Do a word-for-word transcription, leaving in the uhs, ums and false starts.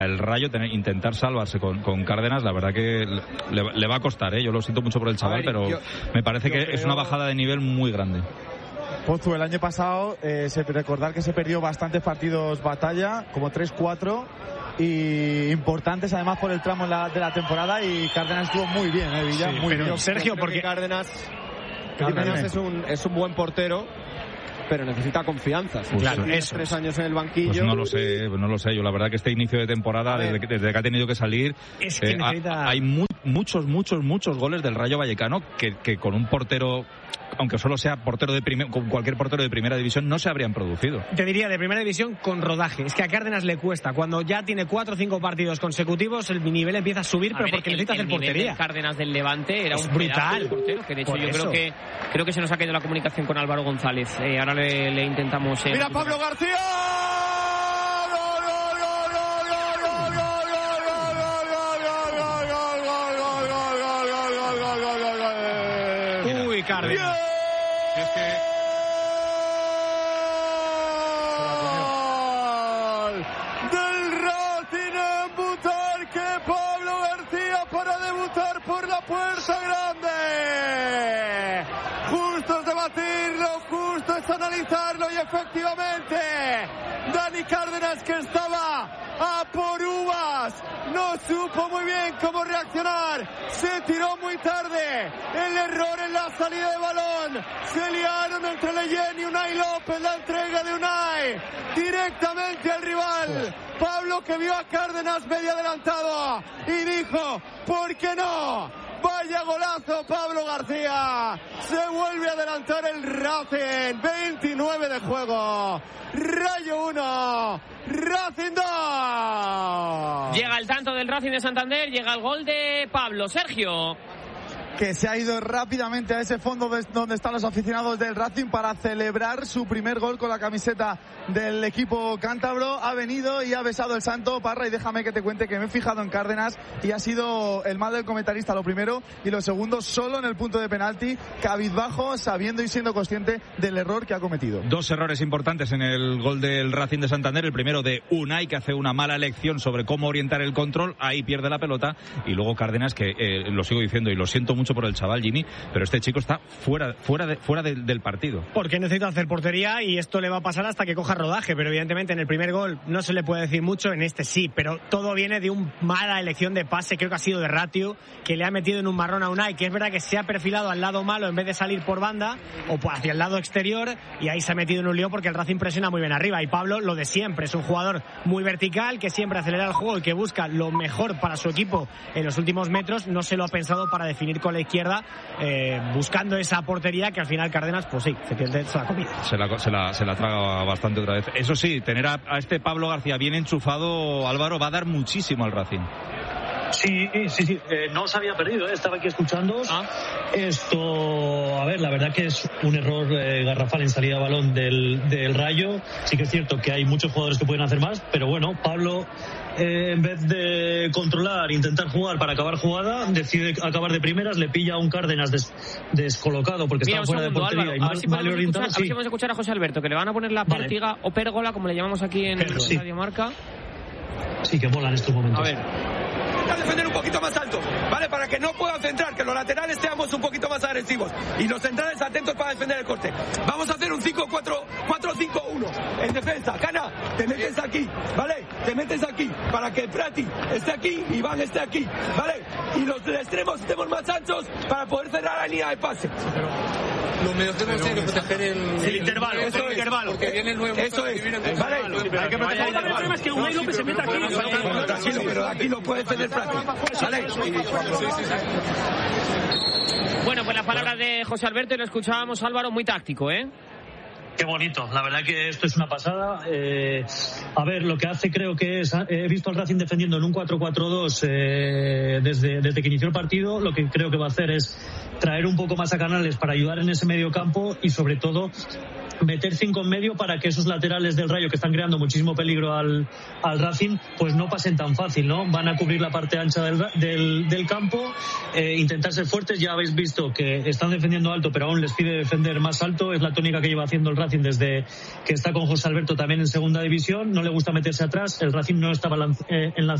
el Rayo tener, intentar salvarse con, con Cárdenas, la verdad que le, le va a costar, ¿eh? Yo lo siento mucho por el chaval, ver, pero yo, me parece que creo... es una bajada de nivel muy grande. Pozu, el año pasado, eh, se, recordar que se perdió bastantes partidos batalla, como tres cuatro, y importantes además por el tramo de la, de la temporada, y Cárdenas estuvo muy bien, ¿eh, Villa? Sí, muy pero bien. Sergio, porque Cárdenas, Cárdenas es, un, es un buen portero, pero necesita confianza. Pues claro, sí. eso. Tres años en el banquillo. Pues no lo sé, no lo sé. Yo la verdad que este inicio de temporada, desde que, desde que ha tenido que salir, es que eh, necesita... ha, hay mu muchos, muchos, muchos goles del Rayo Vallecano que, que con un portero, aunque solo sea portero de primer, con cualquier portero de primera división, no se habrían producido. Te diría de primera división con rodaje. Es que a Cárdenas le cuesta. Cuando ya tiene cuatro o cinco partidos consecutivos, el nivel empieza a subir, a pero ver, porque el, necesita hacer portería. El Cárdenas del Levante era es un brutal. Portero, que de hecho Por yo eso. creo que creo que se nos ha caído la comunicación con Álvaro González. Eh, ahora le, le intentamos. Eh, ¡Mira Pablo García! Uy, Cárdenas. Es que... del Racing en Butarque, Pablo García para debutar por la puerta grande. Justo es debatirlo, justo es analizarlo, y efectivamente Dani Cárdenas, que estaba a por uvas, no supo muy bien cómo reaccionar, se tiró muy tarde, el error en la salida de balón, se liaron entre Leyen y Unai López, la entrega de Unai directamente al rival. Pablo, que vio a Cárdenas medio adelantado y dijo, ¿por qué no? Vaya golazo, Pablo García. Se vuelve a adelantar el Racing. veintinueve de juego. Rayo uno, Racing dos. Llega el tanto del Racing de Santander, llega el gol de Pablo. Sergio. Que se ha ido rápidamente a ese fondo donde están los aficionados del Racing para celebrar su primer gol con la camiseta del equipo cántabro. Ha venido y ha besado el santo. Parra, y déjame que te cuente que me he fijado en Cárdenas y ha sido el mal del comentarista lo primero, y lo segundo solo en el punto de penalti, cabizbajo, sabiendo y siendo consciente del error que ha cometido. Dos errores importantes en el gol del Racing de Santander. El primero de Unai, que hace una mala elección sobre cómo orientar el control, ahí pierde la pelota, y luego Cárdenas, que eh, lo sigo diciendo y lo siento mucho por el chaval, Jimmy, pero este chico está fuera fuera de, fuera de, del partido. Porque necesita hacer portería, y esto le va a pasar hasta que coja rodaje, pero evidentemente en el primer gol no se le puede decir mucho, en este sí, pero todo viene de una mala elección de pase, creo que ha sido de Ratio, que le ha metido en un marrón a Unai, que es verdad que se ha perfilado al lado malo en vez de salir por banda o hacia el lado exterior, y ahí se ha metido en un lío porque el Racing presiona muy bien arriba. Y Pablo, lo de siempre, es un jugador muy vertical, que siempre acelera el juego y que busca lo mejor para su equipo en los últimos metros. No se lo ha pensado para definir con la izquierda, eh, buscando esa portería, que al final Cárdenas, pues sí, se pierde la comida. Se la, se la, se la traga bastante otra vez. Eso sí, tener a, a este Pablo García bien enchufado, Álvaro, va a dar muchísimo al Racing. Sí, sí, sí, eh, no os había perdido, ¿eh? Estaba aquí escuchando. Ah. Esto, a ver, la verdad que es un error eh, garrafal en salida de balón del, del Rayo. Sí que es cierto que hay muchos jugadores que pueden hacer más, pero bueno, Pablo, eh, en vez de controlar, intentar jugar para acabar jugada, decide acabar de primeras, le pilla a un Cárdenas des, descolocado porque Mira, está fuera segundo, de portería. Álvaro, Y a, mal, ver si mal orientado, escuchar, sí. a ver si vamos a escuchar a José Alberto, que le van a poner la pértiga, vale, o pérgola, como le llamamos aquí en Pero, sí. Radio Marca. Sí, que mola en estos momentos. A ver. A defender un poquito más alto, ¿vale? Para que no puedan centrar, que los laterales seamos un poquito más agresivos y los centrales atentos para defender el corte. Vamos a hacer un cinco cuatro cinco uno en defensa. Cana, te metes aquí, ¿vale? Te metes aquí para que Prati esté aquí y Iván esté aquí, ¿vale? Y los extremos estemos más anchos para poder cerrar la línea de pase. Los medios tenemos que proteger el, el intervalo, eso el intervalo. Porque viene el nuevo. Eso es, ¿vale? Hay que proteger el problema es que Unai López se meta aquí. Bueno, tranquilo, pero aquí lo puede defender Prati, ¿vale? Bueno, pues las palabras de José Alberto, y lo escuchábamos, Álvaro, muy táctico, ¿eh? Qué bonito, la verdad que esto es una pasada. Eh, a ver, lo que hace creo que es, he visto al Racing defendiendo en un cuatro cuatro dos eh, desde, desde que inició el partido. Lo que creo que va a hacer es traer un poco más a Canales para ayudar en ese medio campo y sobre todo meter cinco en medio para que esos laterales del Rayo, que están creando muchísimo peligro al, al Racing, pues no pasen tan fácil, ¿no? Van a cubrir la parte ancha del, del, del campo, eh, intentar ser fuertes. Ya habéis visto que están defendiendo alto, pero aún les pide defender más alto. Es la tónica que lleva haciendo el Racing desde que está con José Alberto también en segunda división. No le gusta meterse atrás. El Racing no estaba lanz- eh, en lanzamiento